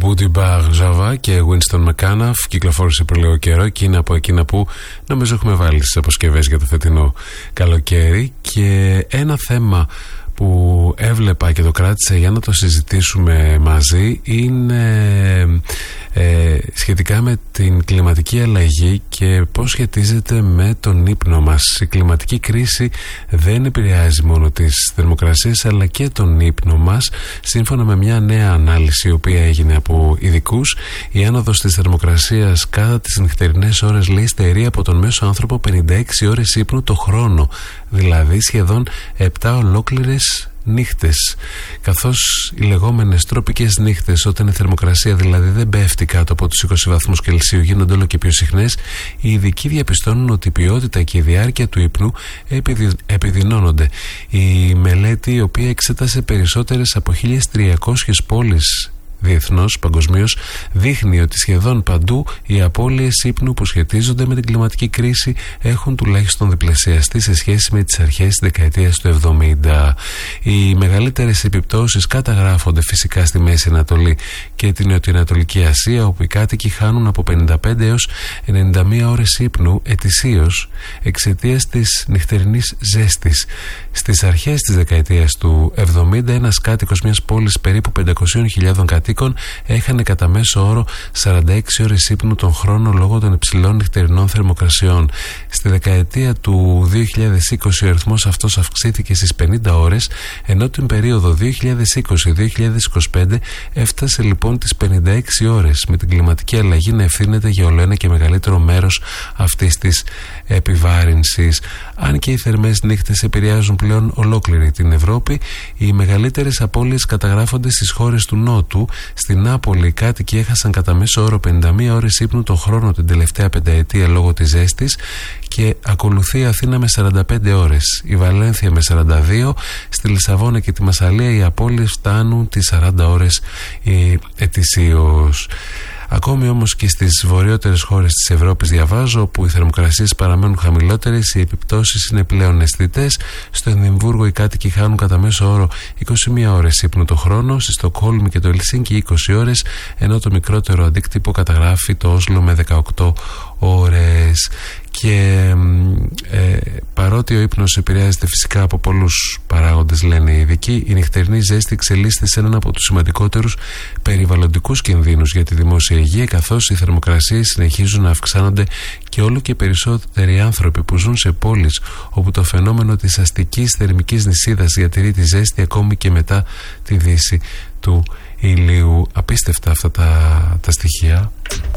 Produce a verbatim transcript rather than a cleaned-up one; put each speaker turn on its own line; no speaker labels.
Woody Barjava και Winston McAnuff κυκλοφόρησε πριν λίγο καιρό και είναι από εκείνα που νομίζω έχουμε βάλει στις αποσκευές για το φετινό καλοκαίρι. Και ένα θέμα που έβλεπα και το κράτησα για να το συζητήσουμε μαζί είναι ε, σχετικά με την κλιματική αλλαγή και πώς σχετίζεται με τον ύπνο μας. Η κλιματική κρίση δεν επηρεάζει μόνο τις θερμοκρασίες αλλά και τον ύπνο μας. Σύμφωνα με μια νέα ανάλυση η οποία έγινε από ειδικούς, η άνοδος της θερμοκρασίας κατά τις νυχτερινές ώρες, λέει, στερεί από τον μέσο άνθρωπο πενήντα έξι ώρες ύπνου το χρόνο, δηλαδή σχεδόν επτά ολόκληρες νύχτες. Καθώς οι λεγόμενες τροπικές νύχτες, όταν η θερμοκρασία δηλαδή δεν πέφτει κάτω από τους είκοσι βαθμούς Κελσίου, γίνονται όλο και πιο συχνές, οι ειδικοί διαπιστώνουν ότι η ποιότητα και η διάρκεια του ύπνου επιδι... επιδεινώνονται. Η μελέτη, η οποία εξέτασε περισσότερες από χίλιες τριακόσιες πόλεις διεθνώς, παγκοσμίως, δείχνει ότι σχεδόν παντού οι απώλειες ύπνου που σχετίζονται με την κλιματική κρίση έχουν τουλάχιστον διπλασιαστεί σε σχέση με τις αρχές της δεκαετίας του εβδομήντα. Οι μεγαλύτερες επιπτώσεις καταγράφονται φυσικά στη Μέση Ανατολή και την Νοτιοανατολική Ασία, όπου οι κάτοικοι χάνουν από πενήντα πέντε έως ενενήντα μία ώρες ύπνου ετησίως εξαιτίας της νυχτερινής ζέστης. Στις αρχές της δεκαετίας του εβδομήντα, ένας κάτοικος μιας πόλης περίπου πεντακόσιες χιλιάδες κατοίκων έχανε κατά μέσο όρο σαράντα έξι ώρες ύπνου τον χρόνο λόγω των υψηλών νυχτερινών θερμοκρασιών. Στη δεκαετία του δύο χιλιάδες είκοσι ο αριθμός αυτός αυξήθηκε στις πενήντα ώρες, ενώ την περίοδο δύο χιλιάδες είκοσι με δύο χιλιάδες είκοσι πέντε έφτασε λοιπόν τις πενήντα έξι ώρες, με την κλιματική αλλαγή να ευθύνεται για όλο ένα και μεγαλύτερο μέρος αυτής της επιβάρυνσης. Αν και οι θερμές νύχτες επηρεάζουν πλέον ολόκληρη την Ευρώπη, οι μεγαλύτερες απώλειες καταγράφονται στις χώρες του Νότου. Στην Νάπολη οι κάτοικοι έχασαν κατά μέσο όρο πενήντα μία ώρες ύπνου τον χρόνο την τελευταία πενταετία λόγω της ζέστης, και ακολουθεί η Αθήνα με σαράντα πέντε ώρες, η Βαλένθια με σαράντα δύο, στη Λισαβόνα και τη Μασσαλία οι απώλειες φτάνουν τις σαράντα ώρες ετησίως. Ακόμη όμως και στις βορειότερες χώρες της Ευρώπης, διαβάζω, όπου οι θερμοκρασίες παραμένουν χαμηλότερες, οι επιπτώσεις είναι πλέον αισθητές. Στο Εδιμβούργο οι κάτοικοι χάνουν κατά μέσο όρο είκοσι μία ώρες ύπνου το χρόνο, στη Στοκχόλμη και το Ελσίνκι είκοσι ώρες, ενώ το μικρότερο αντίκτυπο καταγράφει το Όσλο με δεκαοκτώ ώρες. Και ε, παρότι ο ύπνος επηρεάζεται φυσικά από πολλούς παράγοντες, λένε οι ειδικοί, η νυχτερινή ζέστη εξελίσσεται σε έναν από τους σημαντικότερους περιβαλλοντικούς κινδύνους για τη δημόσια υγεία, καθώς οι θερμοκρασίες συνεχίζουν να αυξάνονται και όλο και περισσότεροι άνθρωποι που ζουν σε πόλεις όπου το φαινόμενο της αστικής θερμικής νησίδας διατηρεί τη ζέστη ακόμη και μετά τη δύση του ηλίου. Απίστευτα αυτά τα, τα στοιχεία.